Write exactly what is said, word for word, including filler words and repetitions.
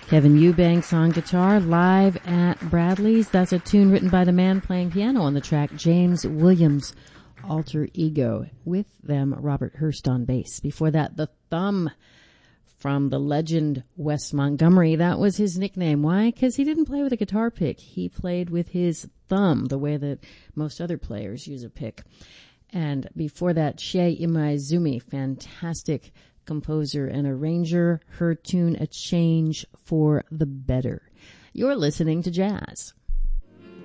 Kevin Eubanks on guitar, live at Bradley's. That's a tune written by the man playing piano on the track, James Williams, Alter Ego. With them, Robert Hurst on bass. Before that, The Thumb from the legend Wes Montgomery. That was his nickname. Why? Because he didn't play with a guitar pick. He played with his thumb, the way that most other players use a pick. And before that, Shei Imaizumi, fantastic composer and arranger. Her tune, A Change for the Better. You're listening to Jazz.